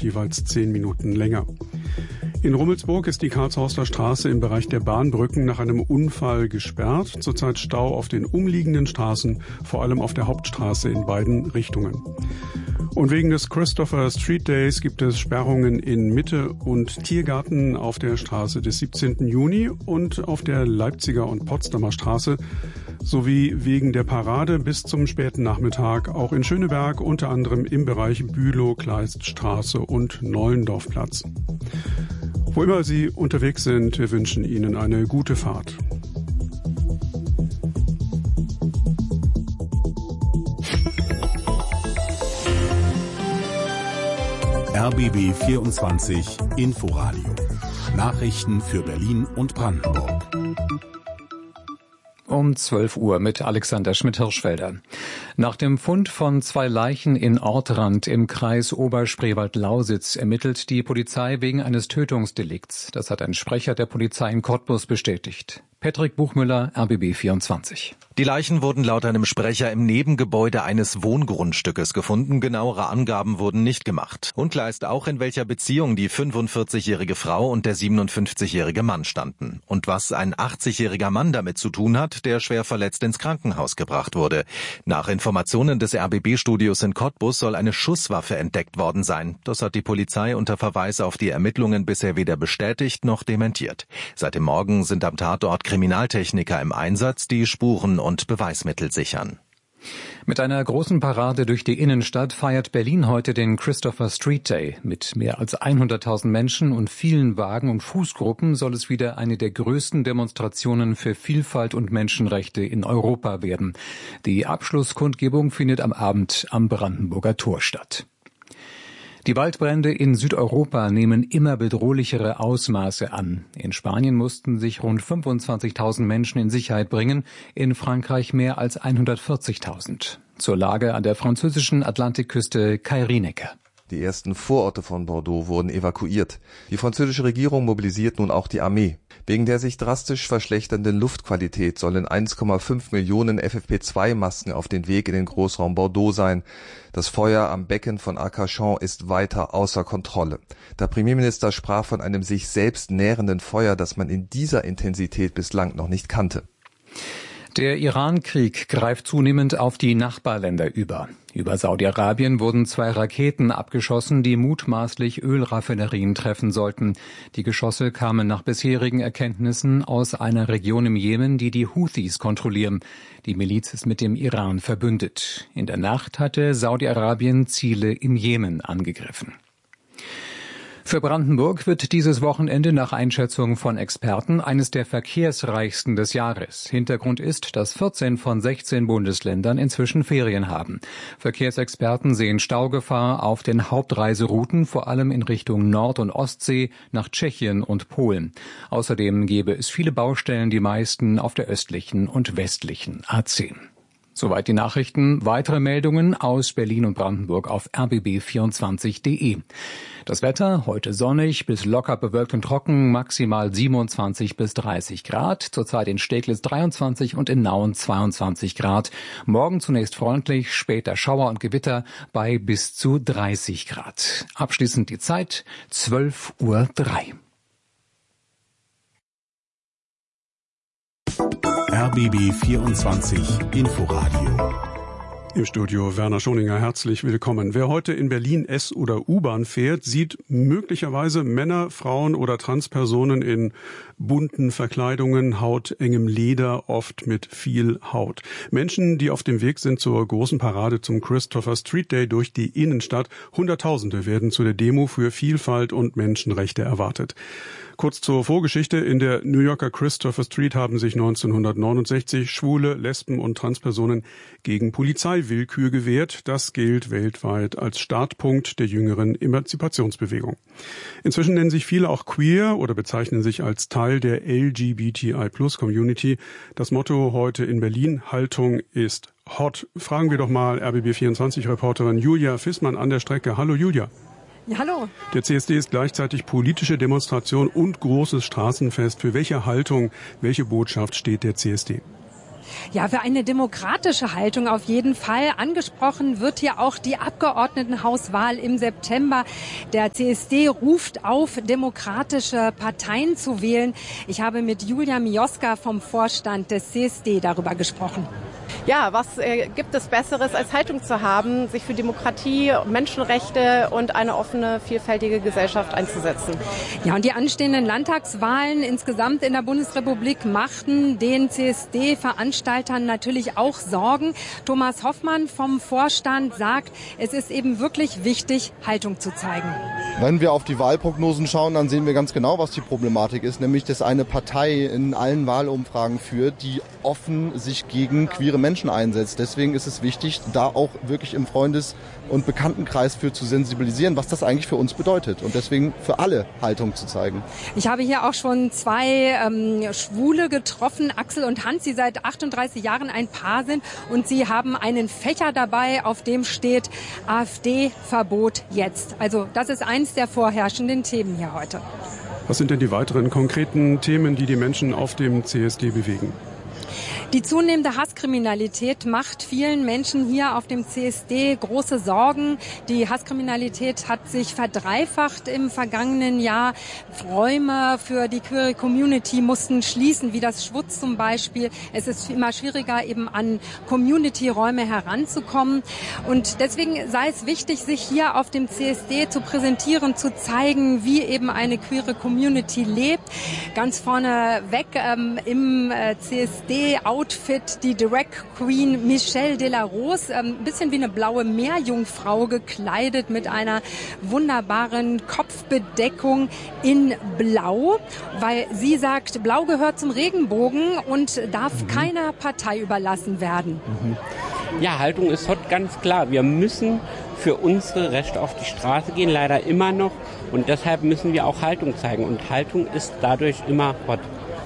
jeweils 10 Minuten länger. In Rummelsburg ist die Karlshorster Straße im Bereich der Bahnbrücken nach einem Unfall gesperrt. Zurzeit Stau auf den umliegenden Straßen, vor allem auf der Hauptstraße in beiden Richtungen. Und wegen des Christopher Street Days gibt es Sperrungen in Mitte und Tiergarten auf der Straße des 17. Juni und auf der Leipziger und Potsdamer Straße sowie wegen der Parade bis zum späten Nachmittag auch in Schöneberg, unter anderem im Bereich Bülow-Kleiststraße und Nollendorfplatz. Wo immer Sie unterwegs sind, wir wünschen Ihnen eine gute Fahrt. RBB 24 Inforadio. Nachrichten für Berlin und Brandenburg. Um 12 Uhr mit Alexander Schmidt-Hirschfelder. Nach dem Fund von 2 Leichen in Ortrand im Kreis Oberspreewald-Lausitz ermittelt die Polizei wegen eines Tötungsdelikts. Das hat ein Sprecher der Polizei in Cottbus bestätigt. Patrick Buchmüller, RBB 24. Die Leichen wurden laut einem Sprecher im Nebengebäude eines Wohngrundstückes gefunden. Genauere Angaben wurden nicht gemacht. Unklar ist auch, in welcher Beziehung die 45-jährige Frau und der 57-jährige Mann standen. Und was ein 80-jähriger Mann damit zu tun hat, der schwer verletzt ins Krankenhaus gebracht wurde. Nach Informationen des RBB-Studios in Cottbus soll eine Schusswaffe entdeckt worden sein. Das hat die Polizei unter Verweis auf die Ermittlungen bisher weder bestätigt noch dementiert. Seit dem Morgen sind am Tatort Kriminaltechniker im Einsatz, die Spuren und Beweismittel sichern. Mit einer großen Parade durch die Innenstadt feiert Berlin heute den Christopher Street Day. Mit mehr als 100.000 Menschen und vielen Wagen- und Fußgruppen soll es wieder eine der größten Demonstrationen für Vielfalt und Menschenrechte in Europa werden. Die Abschlusskundgebung findet am Abend am Brandenburger Tor statt. Die Waldbrände in Südeuropa nehmen immer bedrohlichere Ausmaße an. In Spanien mussten sich rund 25.000 Menschen in Sicherheit bringen, in Frankreich mehr als 140.000. Zur Lage an der französischen Atlantikküste Kai Rienecker. Die ersten Vororte von Bordeaux wurden evakuiert. Die französische Regierung mobilisiert nun auch die Armee. Wegen der sich drastisch verschlechternden Luftqualität sollen 1,5 Millionen FFP2-Masken auf den Weg in den Großraum Bordeaux sein. Das Feuer am Becken von Arcachon ist weiter außer Kontrolle. Der Premierminister sprach von einem sich selbst nährenden Feuer, das man in dieser Intensität bislang noch nicht kannte. Der Iran-Krieg greift zunehmend auf die Nachbarländer über. Über Saudi-Arabien wurden 2 Raketen abgeschossen, die mutmaßlich Ölraffinerien treffen sollten. Die Geschosse kamen nach bisherigen Erkenntnissen aus einer Region im Jemen, die die Houthis kontrollieren. Die Miliz ist mit dem Iran verbündet. In der Nacht hatte Saudi-Arabien Ziele im Jemen angegriffen. Für Brandenburg wird dieses Wochenende nach Einschätzung von Experten eines der verkehrsreichsten des Jahres. Hintergrund ist, dass 14 von 16 Bundesländern inzwischen Ferien haben. Verkehrsexperten sehen Staugefahr auf den Hauptreiserouten, vor allem in Richtung Nord- und Ostsee, nach Tschechien und Polen. Außerdem gäbe es viele Baustellen, die meisten auf der östlichen und westlichen A10. Soweit die Nachrichten. Weitere Meldungen aus Berlin und Brandenburg auf rbb24.de. Das Wetter heute sonnig bis locker bewölkt und trocken, maximal 27 bis 30 Grad. Zurzeit in Steglitz 23 und in Nauen 22 Grad. Morgen zunächst freundlich, später Schauer und Gewitter bei bis zu 30 Grad. Abschließend die Zeit 12:03 Uhr. RBB 24 Inforadio. Im Studio Werner Schoninger, herzlich willkommen. Wer heute in Berlin S- oder U-Bahn fährt, sieht möglicherweise Männer, Frauen oder Transpersonen in bunten Verkleidungen, hautengem Leder, oft mit viel Haut. Menschen, die auf dem Weg sind zur großen Parade zum Christopher Street Day durch die Innenstadt. Hunderttausende werden zu der Demo für Vielfalt und Menschenrechte erwartet. Kurz zur Vorgeschichte. In der New Yorker Christopher Street haben sich 1969 Schwule, Lesben und Transpersonen gegen Polizeiwillkür gewehrt. Das gilt weltweit als Startpunkt der jüngeren Emanzipationsbewegung. Inzwischen nennen sich viele auch queer oder bezeichnen sich als Teil der LGBTI+-Community. Das Motto heute in Berlin: Haltung ist hot. Fragen wir doch mal RBB24-Reporterin Julia Fissmann an der Strecke. Hallo Julia. Ja, hallo. Der CSD ist gleichzeitig politische Demonstration und großes Straßenfest. Für welche Haltung, welche Botschaft steht der CSD? Ja, für eine demokratische Haltung auf jeden Fall. Angesprochen wird hier auch die Abgeordnetenhauswahl im September. Der CSD ruft auf, demokratische Parteien zu wählen. Ich habe mit Julia Mioska vom Vorstand des CSD darüber gesprochen. Ja, was gibt es Besseres, als Haltung zu haben, sich für Demokratie, Menschenrechte und eine offene, vielfältige Gesellschaft einzusetzen? Ja, und die anstehenden Landtagswahlen insgesamt in der Bundesrepublik machten den CSD-Veranstaltern natürlich auch Sorgen. Thomas Hoffmann vom Vorstand sagt, es ist eben wirklich wichtig, Haltung zu zeigen. Wenn wir auf die Wahlprognosen schauen, dann sehen wir ganz genau, was die Problematik ist, nämlich, dass eine Partei in allen Wahlumfragen führt, die offen sich gegen queere Menschen einsetzt. Deswegen ist es wichtig, da auch wirklich im Freundes- und Bekanntenkreis für zu sensibilisieren, was das eigentlich für uns bedeutet und deswegen für alle Haltung zu zeigen. Ich habe hier auch schon zwei Schwule getroffen, Axel und Hans, die seit 38 Jahren ein Paar sind und sie haben einen Fächer dabei, auf dem steht AfD-Verbot jetzt. Also das ist eins der vorherrschenden Themen hier heute. Was sind denn die weiteren konkreten Themen, die die Menschen auf dem CSD bewegen? Die zunehmende Hasskriminalität macht vielen Menschen hier auf dem CSD große Sorgen. Die Hasskriminalität hat sich verdreifacht im vergangenen Jahr. Räume für die queere Community mussten schließen, wie das Schwutz zum Beispiel. Es ist immer schwieriger, eben an Community-Räume heranzukommen. Und deswegen sei es wichtig, sich hier auf dem CSD zu präsentieren, zu zeigen, wie eben eine queere Community lebt. Ganz vorne weg im CSD-Outfit die Drag Queen Michelle de la Rose, ein bisschen wie eine blaue Meerjungfrau gekleidet mit einer wunderbaren Kopfbedeckung in Blau, weil sie sagt, Blau gehört zum Regenbogen und darf keiner Partei überlassen werden. Ja, Haltung ist heute ganz klar. Wir müssen für unsere Rechte auf die Straße gehen, leider immer noch. Und deshalb müssen wir auch Haltung zeigen. Und Haltung ist dadurch immer hot.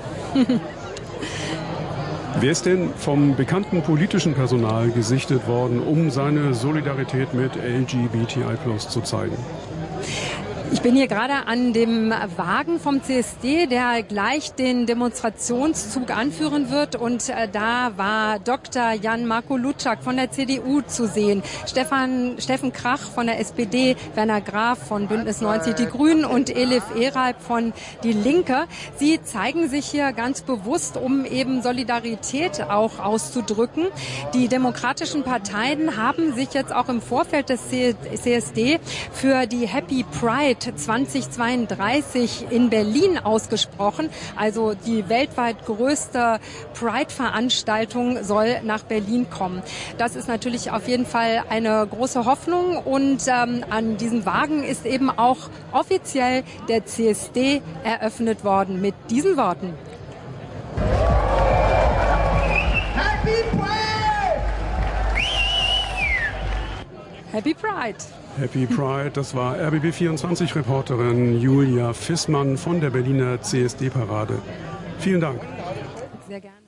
Wer ist denn vom bekannten politischen Personal gesichtet worden, um seine Solidarität mit LGBTI+ zu zeigen? Ich bin hier gerade an dem Wagen vom CSD, der gleich den Demonstrationszug anführen wird. Und da war Dr. Jan-Marco Lutschak von der CDU zu sehen, Steffen Krach von der SPD, Werner Graf von Bündnis 90 Die Grünen und Elif Eralp von Die Linke. Sie zeigen sich hier ganz bewusst, um eben Solidarität auch auszudrücken. Die demokratischen Parteien haben sich jetzt auch im Vorfeld des CSD für die Happy Pride 2032 in Berlin ausgesprochen. Also die weltweit größte Pride-Veranstaltung soll nach Berlin kommen. Das ist natürlich auf jeden Fall eine große Hoffnung und an diesem Wagen ist eben auch offiziell der CSD eröffnet worden mit diesen Worten. Happy Pride! Happy Pride! Happy Pride, das war RBB24-Reporterin Julia Fissmann von der Berliner CSD-Parade. Vielen Dank. Sehr gerne.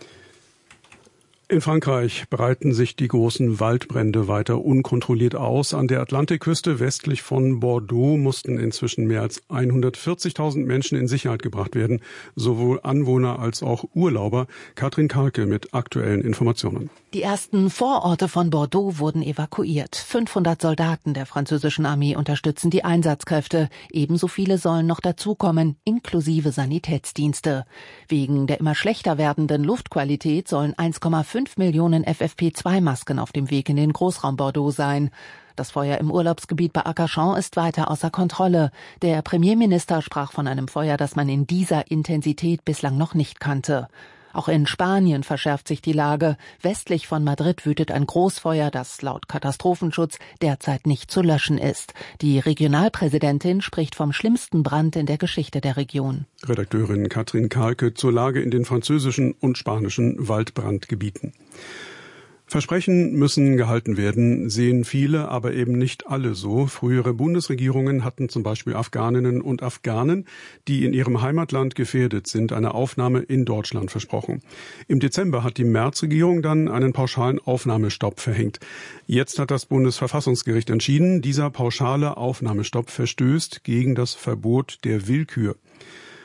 In Frankreich breiten sich die großen Waldbrände weiter unkontrolliert aus. An der Atlantikküste westlich von Bordeaux mussten inzwischen mehr als 140.000 Menschen in Sicherheit gebracht werden, sowohl Anwohner als auch Urlauber. Katrin Karke mit aktuellen Informationen. Die ersten Vororte von Bordeaux wurden evakuiert. 500 Soldaten der französischen Armee unterstützen die Einsatzkräfte. Ebenso viele sollen noch dazukommen, inklusive Sanitätsdienste. Wegen der immer schlechter werdenden Luftqualität sollen 1,5 Millionen FFP2-Masken auf dem Weg in den Großraum Bordeaux sein. Das Feuer im Urlaubsgebiet bei Arcachon ist weiter außer Kontrolle. Der Premierminister sprach von einem Feuer, das man in dieser Intensität bislang noch nicht kannte. Auch in Spanien verschärft sich die Lage. Westlich von Madrid wütet ein Großfeuer, das laut Katastrophenschutz derzeit nicht zu löschen ist. Die Regionalpräsidentin spricht vom schlimmsten Brand in der Geschichte der Region. Redakteurin Katrin Karke zur Lage in den französischen und spanischen Waldbrandgebieten. Versprechen müssen gehalten werden, sehen viele, aber eben nicht alle so. Frühere Bundesregierungen hatten zum Beispiel Afghaninnen und Afghanen, die in ihrem Heimatland gefährdet sind, eine Aufnahme in Deutschland versprochen. Im Dezember hat die Merz-Regierung dann einen pauschalen Aufnahmestopp verhängt. Jetzt hat das Bundesverfassungsgericht entschieden, dieser pauschale Aufnahmestopp verstößt gegen das Verbot der Willkür.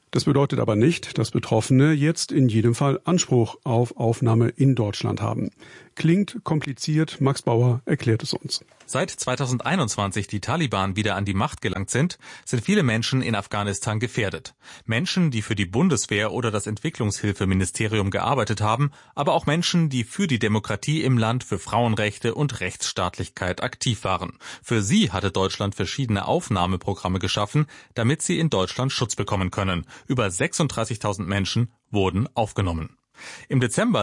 Das bedeutet aber nicht, dass Betroffene jetzt in jedem Fall Anspruch auf Aufnahme in Deutschland haben. Klingt kompliziert, Max Bauer erklärt es uns. Seit 2021 die Taliban wieder an die Macht gelangt sind viele Menschen in Afghanistan gefährdet. Menschen, die für die Bundeswehr oder das Entwicklungshilfeministerium gearbeitet haben, aber auch Menschen, die für die Demokratie im Land, für Frauenrechte und Rechtsstaatlichkeit aktiv waren. Für sie hatte Deutschland verschiedene Aufnahmeprogramme geschaffen, damit sie in Deutschland Schutz bekommen können. Über 36.000 Menschen wurden aufgenommen. Im Dezember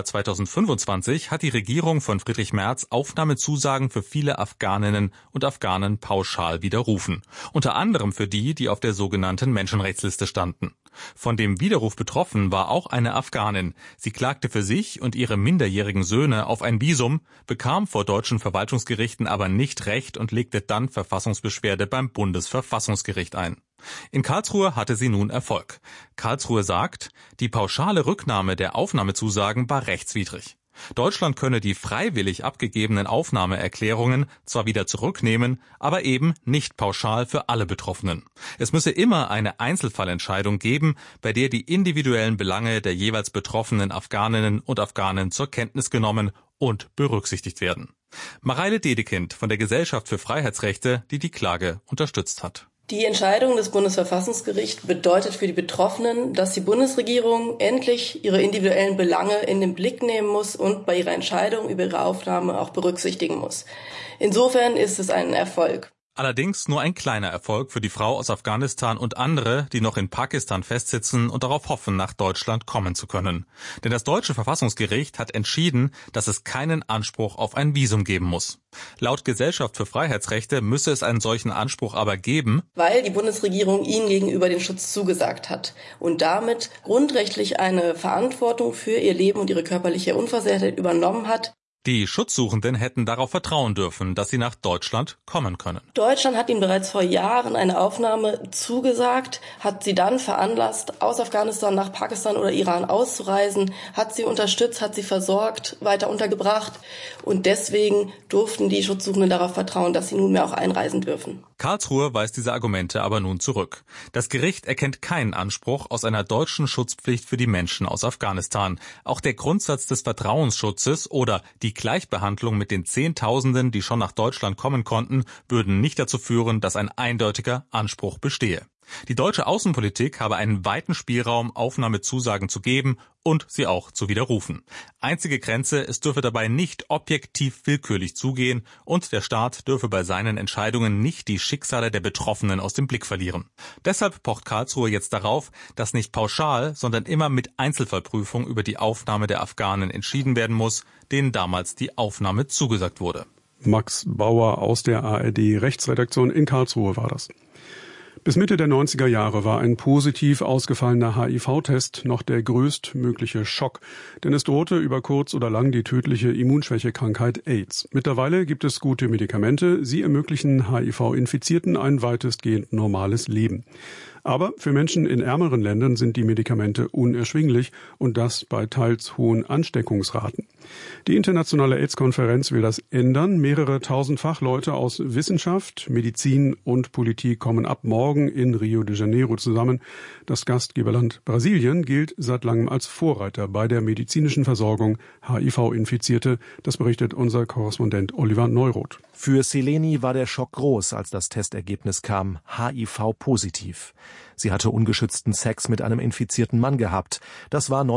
2025 hat die Regierung von Friedrich Merz Aufnahmezusagen für viele Afghaninnen und Afghanen pauschal widerrufen. Unter anderem für die, die auf der sogenannten Menschenrechtsliste standen. Von dem Widerruf betroffen war auch eine Afghanin. Sie klagte für sich und ihre minderjährigen Söhne auf ein Visum, bekam vor deutschen Verwaltungsgerichten aber nicht Recht und legte dann Verfassungsbeschwerde beim Bundesverfassungsgericht ein. In Karlsruhe hatte sie nun Erfolg. Karlsruhe sagt, die pauschale Rücknahme der Aufnahmezusagen war rechtswidrig. Deutschland könne die freiwillig abgegebenen Aufnahmeerklärungen zwar wieder zurücknehmen, aber eben nicht pauschal für alle Betroffenen. Es müsse immer eine Einzelfallentscheidung geben, bei der die individuellen Belange der jeweils betroffenen Afghaninnen und Afghanen zur Kenntnis genommen und berücksichtigt werden. Mareile Dedekind von der Gesellschaft für Freiheitsrechte, die die Klage unterstützt hat. Die Entscheidung des Bundesverfassungsgerichts bedeutet für die Betroffenen, dass die Bundesregierung endlich ihre individuellen Belange in den Blick nehmen muss und bei ihrer Entscheidung über ihre Aufnahme auch berücksichtigen muss. Insofern ist es ein Erfolg. Allerdings nur ein kleiner Erfolg für die Frau aus Afghanistan und andere, die noch in Pakistan festsitzen und darauf hoffen, nach Deutschland kommen zu können. Denn das deutsche Verfassungsgericht hat entschieden, dass es keinen Anspruch auf ein Visum geben muss. Laut Gesellschaft für Freiheitsrechte müsse es einen solchen Anspruch aber geben, weil die Bundesregierung ihnen gegenüber den Schutz zugesagt hat und damit grundrechtlich eine Verantwortung für ihr Leben und ihre körperliche Unversehrtheit übernommen hat. Die Schutzsuchenden hätten darauf vertrauen dürfen, dass sie nach Deutschland kommen können. Deutschland hat ihnen bereits vor Jahren eine Aufnahme zugesagt, hat sie dann veranlasst, aus Afghanistan nach Pakistan oder Iran auszureisen, hat sie unterstützt, hat sie versorgt, weiter untergebracht und deswegen durften die Schutzsuchenden darauf vertrauen, dass sie nunmehr auch einreisen dürfen. Karlsruhe weist diese Argumente aber nun zurück. Das Gericht erkennt keinen Anspruch aus einer deutschen Schutzpflicht für die Menschen aus Afghanistan. Auch der Grundsatz des Vertrauensschutzes oder die Gleichbehandlung mit den Zehntausenden, die schon nach Deutschland kommen konnten, würden nicht dazu führen, dass ein eindeutiger Anspruch bestehe. Die deutsche Außenpolitik habe einen weiten Spielraum, Aufnahmezusagen zu geben und sie auch zu widerrufen. Einzige Grenze, es dürfe dabei nicht objektiv willkürlich zugehen und der Staat dürfe bei seinen Entscheidungen nicht die Schicksale der Betroffenen aus dem Blick verlieren. Deshalb pocht Karlsruhe jetzt darauf, dass nicht pauschal, sondern immer mit Einzelfallprüfung über die Aufnahme der Afghanen entschieden werden muss, denen damals die Aufnahme zugesagt wurde. Max Bauer aus der ARD-Rechtsredaktion in Karlsruhe war das. Bis Mitte der 90er Jahre war ein positiv ausgefallener HIV-Test noch der größtmögliche Schock, denn es drohte über kurz oder lang die tödliche Immunschwächekrankheit AIDS. Mittlerweile gibt es gute Medikamente, sie ermöglichen HIV-Infizierten ein weitestgehend normales Leben. Aber für Menschen in ärmeren Ländern sind die Medikamente unerschwinglich und das bei teils hohen Ansteckungsraten. Die internationale AIDS-Konferenz will das ändern. Mehrere tausend Fachleute aus Wissenschaft, Medizin und Politik kommen ab morgen in Rio de Janeiro zusammen. Das Gastgeberland Brasilien gilt seit langem als Vorreiter bei der medizinischen Versorgung HIV-Infizierte. Das berichtet unser Korrespondent Oliver Neuroth. Für Seleni war der Schock groß, als das Testergebnis kam, HIV-positiv. Sie hatte ungeschützten Sex mit einem infizierten Mann gehabt. Das war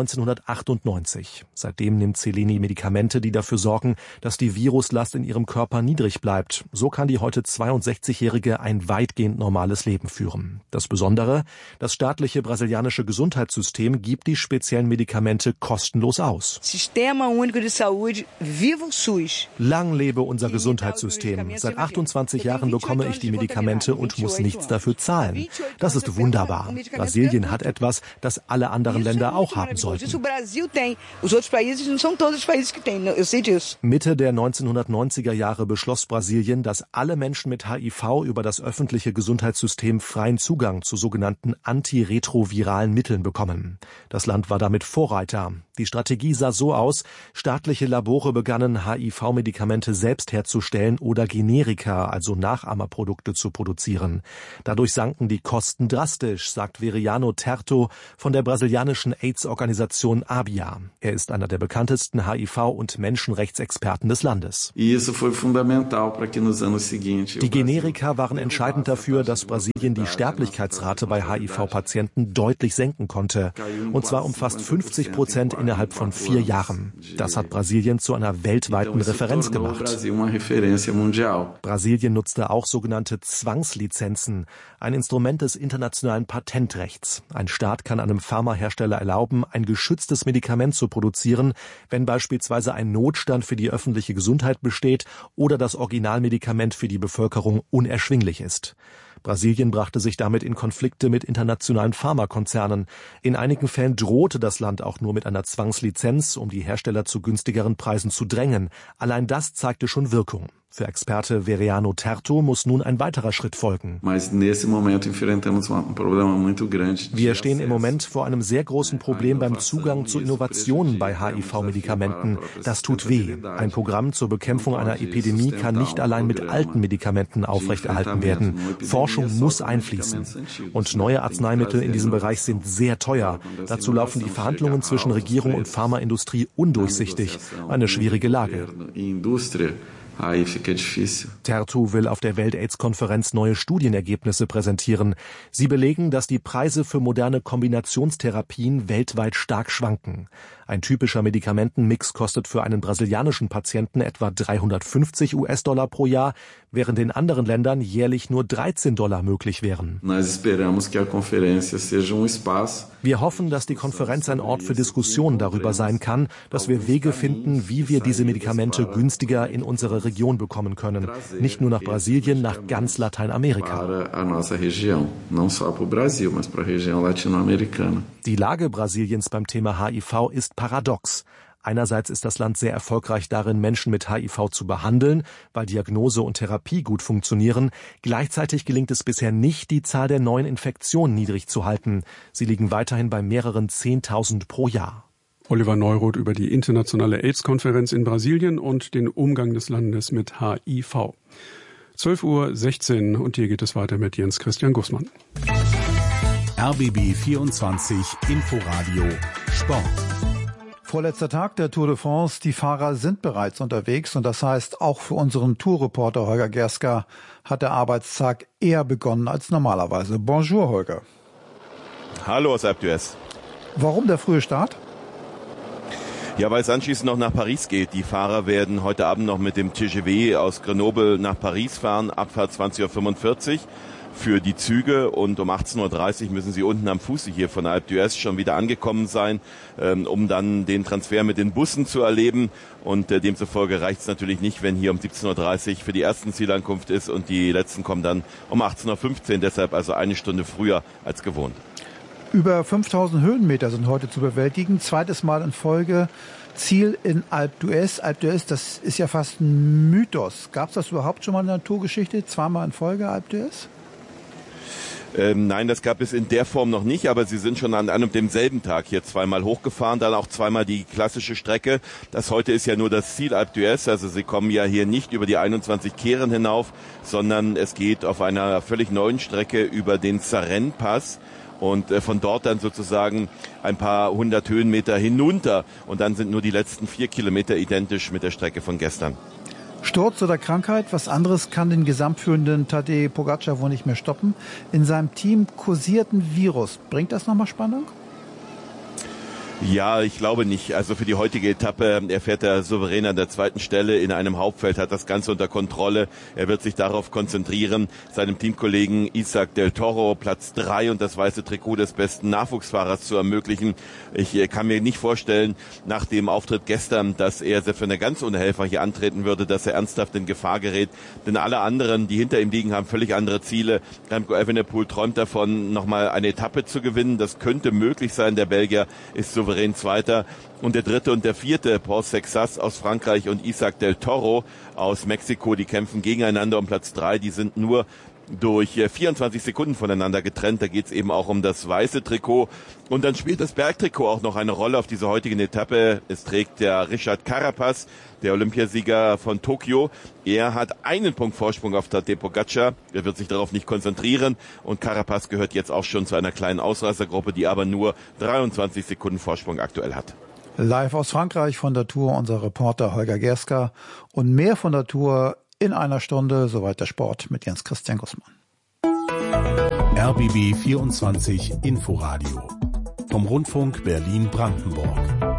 1998. Seitdem nimmt Seleni Medikamente, die dafür sorgen, dass die Viruslast in ihrem Körper niedrig bleibt. So kann die heute 62-Jährige ein weitgehend normales Leben führen. Das Besondere, das staatliche brasilianische Gesundheitssystem gibt die speziellen Medikamente kostenlos aus. Sistema Único de Saúde, viva o SUS. Lang lebe unser Gesundheitssystem. Seit 28 Jahren bekomme ich die Medikamente und muss nichts dafür zahlen. Das ist wunderbar. Brasilien hat etwas, das alle anderen Länder auch haben sollten. Mitte der 1990er Jahre beschloss Brasilien, dass alle Menschen mit HIV über das öffentliche Gesundheitssystem freien Zugang zu sogenannten antiretroviralen Mitteln bekommen. Das Land war damit Vorreiter. Die Strategie sah so aus, staatliche Labore begannen, HIV-Medikamente selbst herzustellen oder Generika, also Nachahmerprodukte, zu produzieren. Dadurch sanken die Kosten drastisch. drastisch, sagt Veriano Terto von der brasilianischen AIDS-Organisation ABIA. Er ist einer der bekanntesten HIV- und Menschenrechtsexperten des Landes. Die Generika waren entscheidend dafür, dass Brasilien die Sterblichkeitsrate bei HIV-Patienten deutlich senken konnte. Und zwar um fast 50% innerhalb von 4 Jahren. Das hat Brasilien zu einer weltweiten Referenz gemacht. Brasilien nutzte auch sogenannte Zwangslizenzen, ein Instrument des internationalen Patentrechts. Ein Staat kann einem Pharmahersteller erlauben, ein geschütztes Medikament zu produzieren, wenn beispielsweise ein Notstand für die öffentliche Gesundheit besteht oder das Originalmedikament für die Bevölkerung unerschwinglich ist. Brasilien brachte sich damit in Konflikte mit internationalen Pharmakonzernen. In einigen Fällen drohte das Land auch nur mit einer Zwangslizenz, um die Hersteller zu günstigeren Preisen zu drängen. Allein das zeigte schon Wirkung. Für Experte Veriano Terto muss nun ein weiterer Schritt folgen. Wir stehen im Moment vor einem sehr großen Problem beim Zugang zu Innovationen bei HIV-Medikamenten. Das tut weh. Ein Programm zur Bekämpfung einer Epidemie kann nicht allein mit alten Medikamenten aufrechterhalten werden. Forschung muss einfließen. Und neue Arzneimittel in diesem Bereich sind sehr teuer. Dazu laufen die Verhandlungen zwischen Regierung und Pharmaindustrie undurchsichtig. Eine schwierige Lage. Terto will auf der Welt-AIDS-Konferenz neue Studienergebnisse präsentieren. Sie belegen, dass die Preise für moderne Kombinationstherapien weltweit stark schwanken. Ein typischer Medikamentenmix kostet für einen brasilianischen Patienten etwa $350 pro Jahr, während in anderen Ländern jährlich nur $13 möglich wären. Wir hoffen, dass die Konferenz ein Ort für Diskussionen darüber sein kann, dass wir Wege finden, wie wir diese Medikamente günstiger in unsere Region bekommen können. Nicht nur nach Brasilien, nach ganz Lateinamerika. Die Lage Brasiliens beim Thema HIV ist paradox. Einerseits ist das Land sehr erfolgreich darin, Menschen mit HIV zu behandeln, weil Diagnose und Therapie gut funktionieren. Gleichzeitig gelingt es bisher nicht, die Zahl der neuen Infektionen niedrig zu halten. Sie liegen weiterhin bei mehreren 10.000 pro Jahr. Oliver Neuroth über die internationale AIDS-Konferenz in Brasilien und den Umgang des Landes mit HIV. 12:16 Uhr und hier geht es weiter mit Jens Christian Gußmann. RBB 24 Inforadio Sport. Vorletzter Tag der Tour de France. Die Fahrer sind bereits unterwegs und das heißt, auch für unseren Tourreporter Holger Gerska hat der Arbeitstag eher begonnen als normalerweise. Bonjour, Holger. Hallo aus Alpe d'Huez. Warum der frühe Start? Ja, weil es anschließend noch nach Paris geht. Die Fahrer werden heute Abend noch mit dem TGV aus Grenoble nach Paris fahren, Abfahrt 20:45 Uhr. Für die Züge und um 18:30 Uhr müssen sie unten am Fuße hier von Alpe d'Huez schon wieder angekommen sein, um dann den Transfer mit den Bussen zu erleben. Und demzufolge reicht es natürlich nicht, wenn hier um 17:30 Uhr für die ersten Zielankunft ist und die letzten kommen dann um 18:15 Uhr, deshalb also eine Stunde früher als gewohnt. Über 5000 Höhenmeter sind heute zu bewältigen, zweites Mal in Folge. Ziel in Alpe d'Huez. Alpe d'Huez, das ist ja fast ein Mythos. Gab es das überhaupt schon mal in der Naturgeschichte? Zweimal in Folge Alpe d'Huez? Nein, das gab es in der Form noch nicht, aber sie sind schon an einem und demselben Tag hier zweimal hochgefahren, dann auch zweimal die klassische Strecke. Das heute ist ja nur das Ziel Alpe d'Huez, also sie kommen ja hier nicht über die 21 Kehren hinauf, sondern es geht auf einer völlig neuen Strecke über den Sarenne-Pass. Und von dort dann sozusagen ein paar 100 Höhenmeter hinunter. Und dann sind nur die letzten 4 Kilometer identisch mit der Strecke von gestern. Sturz oder Krankheit, was anderes kann den gesamtführenden Tadej Pogačar wohl nicht mehr stoppen. In seinem Team kursiert ein Virus. Bringt das nochmal Spannung? Ja, ich glaube nicht. Also für die heutige Etappe, er fährt da souverän an der zweiten Stelle in einem Hauptfeld, hat das Ganze unter Kontrolle. Er wird sich darauf konzentrieren, seinem Teamkollegen Isaac del Toro Platz 3 und das weiße Trikot des besten Nachwuchsfahrers zu ermöglichen. Ich kann mir nicht vorstellen, nach dem Auftritt gestern, dass er selbst wenn er ganz ohne Helfer hier antreten würde, dass er ernsthaft in Gefahr gerät. Denn alle anderen, die hinter ihm liegen, haben völlig andere Ziele. Remco Evenepoel träumt davon, nochmal eine Etappe zu gewinnen. Das könnte möglich sein. Der Belgier ist souverän Zweiter. Und der dritte und der vierte, Paul Sexas aus Frankreich und Isaac del Toro aus Mexiko, die kämpfen gegeneinander um Platz 3. Die sind nur durch 24 Sekunden voneinander getrennt. Da geht es eben auch um das weiße Trikot. Und dann spielt das Bergtrikot auch noch eine Rolle auf dieser heutigen Etappe. Es trägt der Richard Carapaz, der Olympiasieger von Tokio. Er hat einen Punkt Vorsprung auf Tadej Pogačar. Er wird sich darauf nicht konzentrieren. Und Carapaz gehört jetzt auch schon zu einer kleinen Ausreißergruppe, die aber nur 23 Sekunden Vorsprung aktuell hat. Live aus Frankreich von der Tour unser Reporter Holger Gerska. Und mehr von der Tour in einer Stunde, soweit der Sport mit Jens Christian Gussmann. RBB 24 Inforadio vom Rundfunk Berlin-Brandenburg.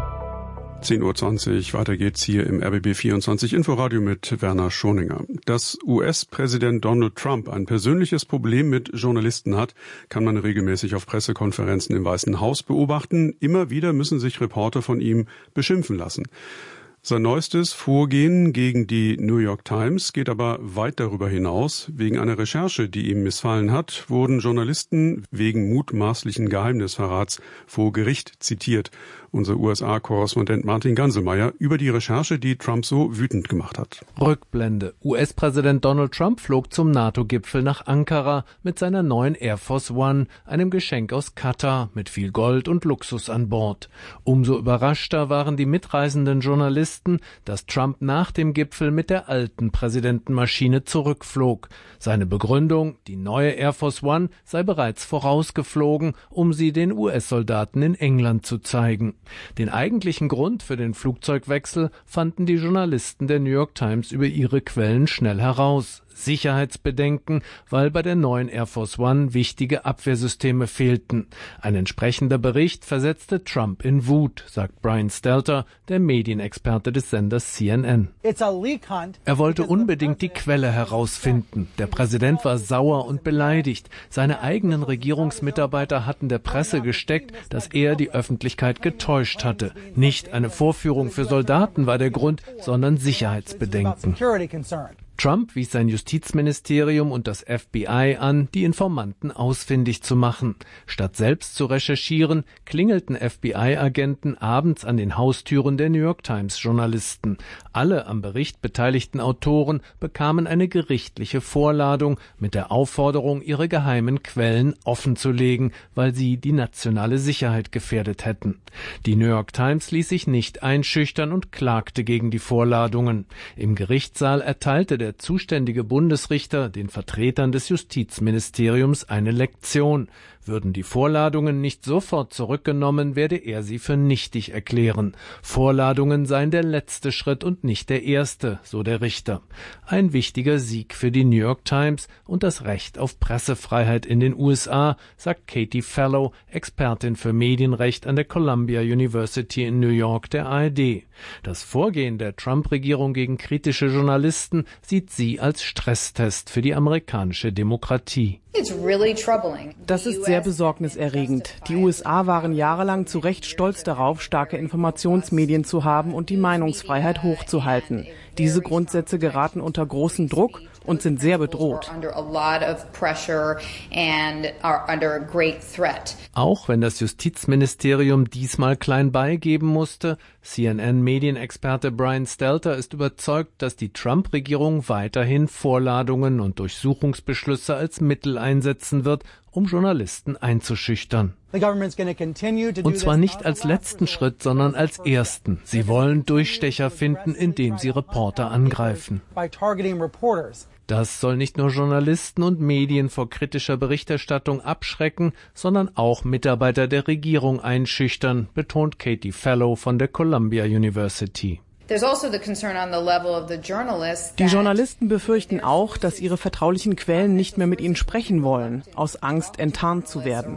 10.20 Uhr, weiter geht's hier im RBB 24 Inforadio mit Werner Schoninger. Dass US-Präsident Donald Trump ein persönliches Problem mit Journalisten hat, kann man regelmäßig auf Pressekonferenzen im Weißen Haus beobachten. Immer wieder müssen sich Reporter von ihm beschimpfen lassen. Sein neuestes Vorgehen gegen die New York Times geht aber weit darüber hinaus. Wegen einer Recherche, die ihm missfallen hat, wurden Journalisten wegen mutmaßlichen Geheimnisverrats vor Gericht zitiert. Unser USA-Korrespondent Martin Ganselmeier über die Recherche, die Trump so wütend gemacht hat. Rückblende. US-Präsident Donald Trump flog zum NATO-Gipfel nach Ankara mit seiner neuen Air Force One, einem Geschenk aus Katar mit viel Gold und Luxus an Bord. Umso überraschter waren die mitreisenden Journalisten, dass Trump nach dem Gipfel mit der alten Präsidentenmaschine zurückflog. Seine Begründung, die neue Air Force One sei bereits vorausgeflogen, um sie den US-Soldaten in England zu zeigen. Den eigentlichen Grund für den Flugzeugwechsel fanden die Journalisten der New York Times über ihre Quellen schnell heraus. Sicherheitsbedenken, weil bei der neuen Air Force One wichtige Abwehrsysteme fehlten. Ein entsprechender Bericht versetzte Trump in Wut, sagt Brian Stelter, der Medienexperte des Senders CNN. Er wollte unbedingt die Quelle herausfinden. Der Präsident war sauer und beleidigt. Seine eigenen Regierungsmitarbeiter hatten der Presse gesteckt, dass er die Öffentlichkeit getäuscht hatte. Nicht eine Vorführung für Soldaten war der Grund, sondern Sicherheitsbedenken. Trump wies sein Justizministerium und das FBI an, die Informanten ausfindig zu machen. Statt selbst zu recherchieren, klingelten FBI-Agenten abends an den Haustüren der New York Times-Journalisten. Alle am Bericht beteiligten Autoren bekamen eine gerichtliche Vorladung mit der Aufforderung, ihre geheimen Quellen offenzulegen, weil sie die nationale Sicherheit gefährdet hätten. Die New York Times ließ sich nicht einschüchtern und klagte gegen die Vorladungen. Im Gerichtssaal erteilte der zuständige Bundesrichter den Vertretern des Justizministeriums eine Lektion. Würden die Vorladungen nicht sofort zurückgenommen, werde er sie für nichtig erklären. Vorladungen seien der letzte Schritt und nicht der erste, so der Richter. Ein wichtiger Sieg für die New York Times und das Recht auf Pressefreiheit in den USA, sagt Katie Fallow, Expertin für Medienrecht an der Columbia University in New York der ARD. Das Vorgehen der Trump-Regierung gegen kritische Journalisten sieht sie als Stresstest für die amerikanische Demokratie. Das ist sehr besorgniserregend. Die USA waren jahrelang zu Recht stolz darauf, starke Informationsmedien zu haben und die Meinungsfreiheit hochzuhalten. Diese Grundsätze geraten unter großen Druck und sind sehr bedroht. Auch wenn das Justizministerium diesmal klein beigeben musste, CNN-Medienexperte Brian Stelter ist überzeugt, dass die Trump-Regierung weiterhin Vorladungen und Durchsuchungsbeschlüsse als Mittel einsetzen wird, um Journalisten einzuschüchtern. Und zwar nicht als letzten Schritt, sondern als ersten. Sie wollen Durchstecher finden, indem sie Reporter angreifen. Das soll nicht nur Journalisten und Medien vor kritischer Berichterstattung abschrecken, sondern auch Mitarbeiter der Regierung einschüchtern, betont Katie Fallow von der Columbia University. Die Journalisten befürchten auch, dass ihre vertraulichen Quellen nicht mehr mit ihnen sprechen wollen, aus Angst enttarnt zu werden.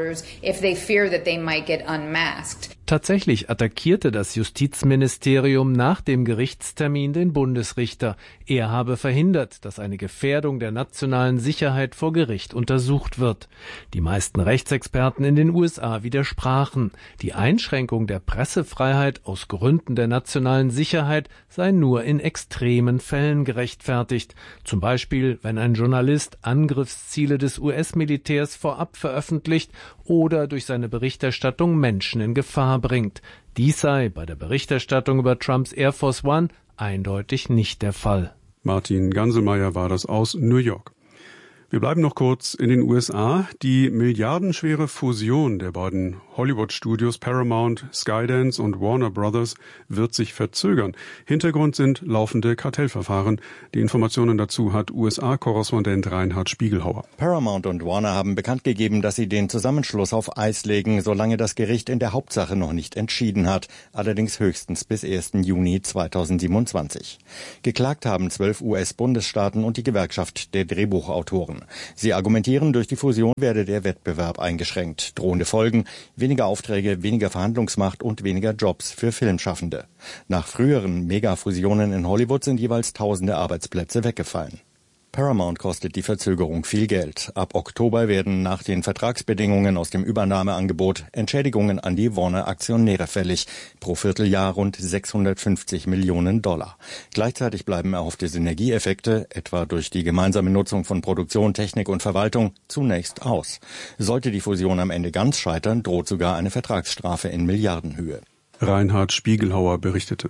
Tatsächlich attackierte das Justizministerium nach dem Gerichtstermin den Bundesrichter. Er habe verhindert, dass eine Gefährdung der nationalen Sicherheit vor Gericht untersucht wird. Die meisten Rechtsexperten in den USA widersprachen. Die Einschränkung der Pressefreiheit aus Gründen der nationalen Sicherheit sei nur in extremen Fällen gerechtfertigt. Zum Beispiel, wenn ein Journalist Angriffsziele des US-Militärs vorab veröffentlicht oder durch seine Berichterstattung Menschen in Gefahr bringt. Dies sei bei der Berichterstattung über Trumps Air Force One eindeutig nicht der Fall. Martin Ganselmeier war das aus New York. Wir bleiben noch kurz in den USA. Die milliardenschwere Fusion der beiden Hollywood-Studios Paramount, Skydance und Warner Brothers wird sich verzögern. Hintergrund sind laufende Kartellverfahren. Die Informationen dazu hat USA-Korrespondent Reinhard Spiegelhauer. Paramount und Warner haben bekannt gegeben, dass sie den Zusammenschluss auf Eis legen, solange das Gericht in der Hauptsache noch nicht entschieden hat, allerdings höchstens bis 1. Juni 2027. Geklagt haben 12 US-Bundesstaaten und die Gewerkschaft der Drehbuchautoren. Sie argumentieren, durch die Fusion werde der Wettbewerb eingeschränkt. Drohende Folgen: weniger Aufträge, weniger Verhandlungsmacht und weniger Jobs für Filmschaffende. Nach früheren Megafusionen in Hollywood sind jeweils tausende Arbeitsplätze weggefallen. Paramount kostet die Verzögerung viel Geld. Ab Oktober werden nach den Vertragsbedingungen aus dem Übernahmeangebot Entschädigungen an die Warner-Aktionäre fällig. Pro Vierteljahr rund $650 Millionen. Gleichzeitig bleiben erhoffte Synergieeffekte, etwa durch die gemeinsame Nutzung von Produktion, Technik und Verwaltung, zunächst aus. Sollte die Fusion am Ende ganz scheitern, droht sogar eine Vertragsstrafe in Milliardenhöhe. Reinhard Spiegelhauer berichtete.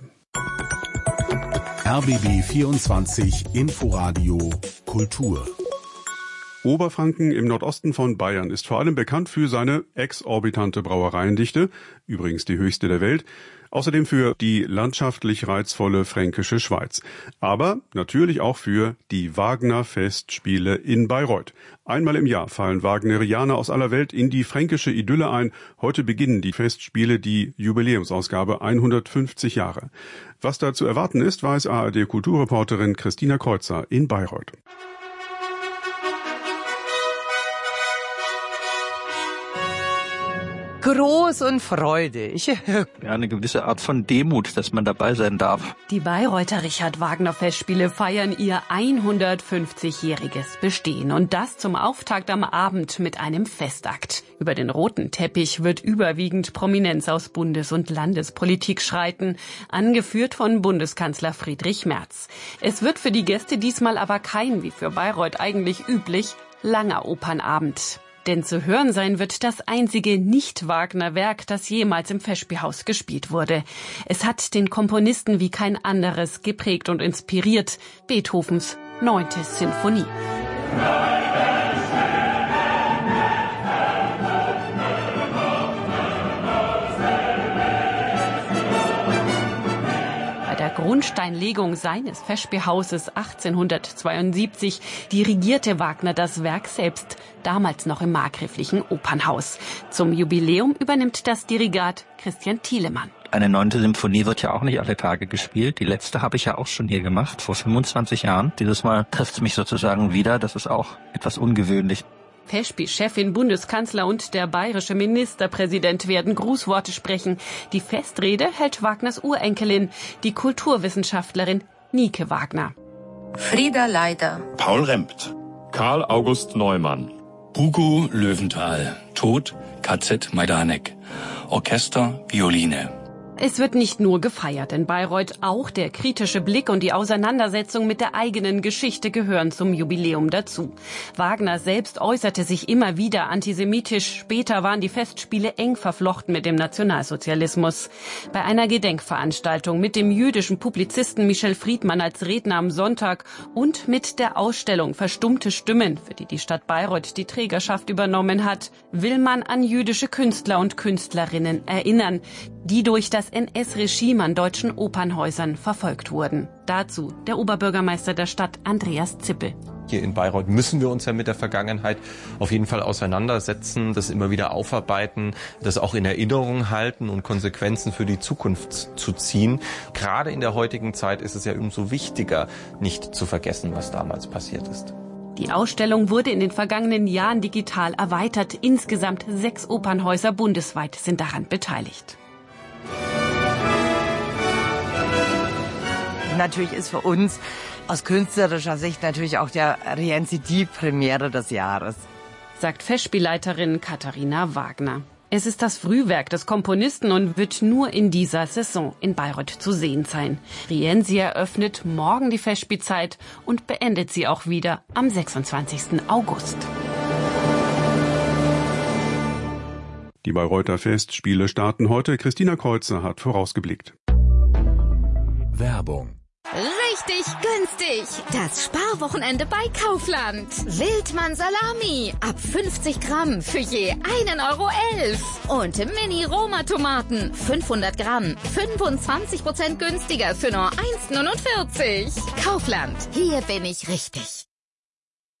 RBB 24 Inforadio Kultur. Oberfranken im Nordosten von Bayern ist vor allem bekannt für seine exorbitante Brauereiendichte, übrigens die höchste der Welt, außerdem für die landschaftlich reizvolle fränkische Schweiz, aber natürlich auch für die Wagner-Festspiele in Bayreuth. Einmal im Jahr fallen Wagnerianer aus aller Welt in die fränkische Idylle ein. Heute beginnen die Festspiele, die Jubiläumsausgabe 150 Jahre. Was da zu erwarten ist, weiß ARD-Kulturreporterin Christina Kreuzer in Bayreuth. Groß und freudig. Ja, eine gewisse Art von Demut, dass man dabei sein darf. Die Bayreuther Richard-Wagner-Festspiele feiern ihr 150-jähriges Bestehen. Und das zum Auftakt am Abend mit einem Festakt. Über den roten Teppich wird überwiegend Prominenz aus Bundes- und Landespolitik schreiten, angeführt von Bundeskanzler Friedrich Merz. Es wird für die Gäste diesmal aber kein, wie für Bayreuth eigentlich üblich, langer Opernabend. Denn zu hören sein wird das einzige Nicht-Wagner-Werk, das jemals im Festspielhaus gespielt wurde. Es hat den Komponisten wie kein anderes geprägt und inspiriert: Beethovens 9. Sinfonie. Grundsteinlegung seines Festspielhauses 1872 dirigierte Wagner das Werk selbst, damals noch im markgräflichen Opernhaus. Zum Jubiläum übernimmt das Dirigat Christian Thielemann. Eine 9. Symphonie wird ja auch nicht alle Tage gespielt. Die letzte habe ich ja auch schon hier gemacht, vor 25 Jahren. Dieses Mal trifft es mich sozusagen wieder. Das ist auch etwas ungewöhnlich. Festspielchefin, Bundeskanzler und der bayerische Ministerpräsident werden Grußworte sprechen. Die Festrede hält Wagners Urenkelin, die Kulturwissenschaftlerin Nike Wagner. Frieda Leider. Paul Rempt. Karl August Neumann. Hugo Löwenthal. Tod KZ Majdanek. Orchester, Violine. Es wird nicht nur gefeiert in Bayreuth, auch der kritische Blick und die Auseinandersetzung mit der eigenen Geschichte gehören zum Jubiläum dazu. Wagner selbst äußerte sich immer wieder antisemitisch. Später waren die Festspiele eng verflochten mit dem Nationalsozialismus. Bei einer Gedenkveranstaltung mit dem jüdischen Publizisten Michel Friedmann als Redner am Sonntag und mit der Ausstellung Verstummte Stimmen, für die die Stadt Bayreuth die Trägerschaft übernommen hat, will man an jüdische Künstler und Künstlerinnen erinnern, die durch das NS-Regime an deutschen Opernhäusern verfolgt wurden. Dazu der Oberbürgermeister der Stadt, Andreas Zippel. Hier in Bayreuth müssen wir uns ja mit der Vergangenheit auf jeden Fall auseinandersetzen, das immer wieder aufarbeiten, das auch in Erinnerung halten und Konsequenzen für die Zukunft zu ziehen. Gerade in der heutigen Zeit ist es ja umso wichtiger, nicht zu vergessen, was damals passiert ist. Die Ausstellung wurde in den vergangenen Jahren digital erweitert. Insgesamt 6 Opernhäuser bundesweit sind daran beteiligt. Natürlich ist für uns aus künstlerischer Sicht natürlich auch der Rienzi die Premiere des Jahres, sagt Festspielleiterin Katharina Wagner. Es ist das Frühwerk des Komponisten und wird nur in dieser Saison in Bayreuth zu sehen sein. Rienzi eröffnet morgen die Festspielzeit und beendet sie auch wieder am 26. August. Die Bayreuther Festspiele starten heute. Christina Kreuzer hat vorausgeblickt. Werbung. Richtig günstig. Das Sparwochenende bei Kaufland. Wildmann Salami ab 50 Gramm für je 1,11 €. Und Mini-Roma-Tomaten 500 Gramm 25% günstiger für nur 1,49 €. Kaufland, hier bin ich richtig.